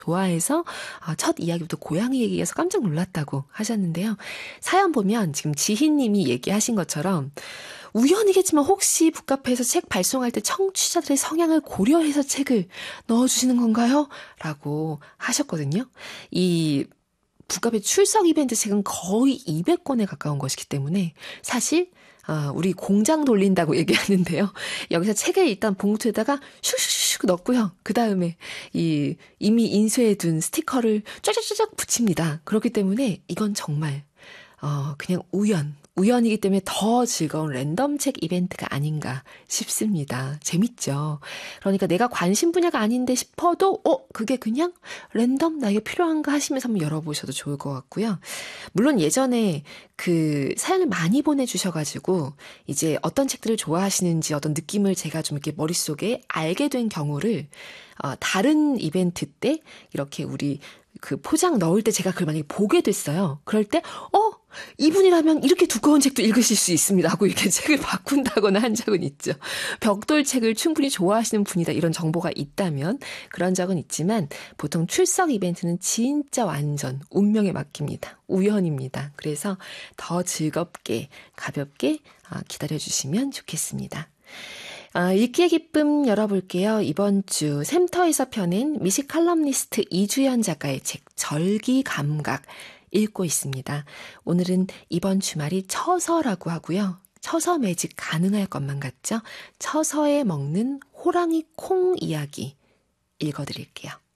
좋아해서 첫 이야기부터 고양이 얘기해서 깜짝 놀랐다고 하셨는데요. 사연 보면 지금 지희님이 얘기하신 것처럼 우연이겠지만 혹시 북카페에서 책 발송할 때 청취자들의 성향을 고려해서 책을 넣어주시는 건가요? 라고 하셨거든요. 이 북카페 출석 이벤트 책은 거의 200권에 가까운 것이기 때문에 사실 우리 공장 돌린다고 얘기하는데요. 여기서 책을 일단 봉투에다가 슉슉슉 넣고요. 그 다음에 이미 인쇄해둔 스티커를 쫙쫙쫙 붙입니다. 그렇기 때문에 이건 정말 그냥 우연이기 때문에 더 즐거운 랜덤 책 이벤트가 아닌가 싶습니다. 재밌죠? 그러니까 내가 관심 분야가 아닌데 싶어도 그게 그냥 랜덤 나에게 필요한가 하시면서 한번 열어보셔도 좋을 것 같고요. 물론 예전에 그 사연을 많이 보내주셔가지고 이제 어떤 책들을 좋아하시는지 어떤 느낌을 제가 좀 이렇게 머릿속에 알게 된 경우를 다른 이벤트 때 이렇게 우리 그 포장 넣을 때 제가 그걸 만약에 보게 됐어요. 그럴 때 이분이라면 이렇게 두꺼운 책도 읽으실 수 있습니다 하고 이렇게 책을 바꾼다거나 한 적은 있죠. 벽돌책을 충분히 좋아하시는 분이다 이런 정보가 있다면 그런 적은 있지만 보통 출석 이벤트는 진짜 완전 운명에 맡깁니다. 우연입니다. 그래서 더 즐겁게 가볍게 기다려주시면 좋겠습니다. 읽기의 기쁨 열어볼게요. 이번 주 샘터에서 펴낸 미식 칼럼니스트 이주연 작가의 책 절기감각 읽고 있습니다. 오늘은 이번 주말이 처서라고 하고요. 처서 매직 가능할 것만 같죠? 처서에 먹는 호랑이 콩 이야기 읽어드릴게요.